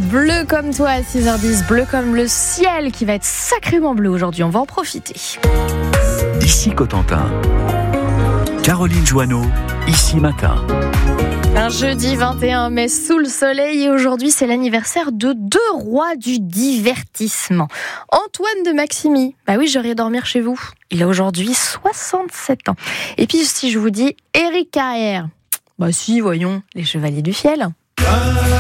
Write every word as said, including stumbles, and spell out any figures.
Bleu comme toi à six heures dix, bleu comme le ciel qui va être sacrément bleu aujourd'hui, on va en profiter. Ici Cotentin, Caroline Joanneau, ici Matin. Un jeudi vingt et un mai sous le soleil et aujourd'hui c'est l'anniversaire de deux rois du divertissement. Antoine de Maximi, bah oui j'aurais dormir chez vous, il a aujourd'hui soixante-sept ans. Et puis si je vous dis Éric Carrière, bah si voyons, les Chevaliers du Fiel.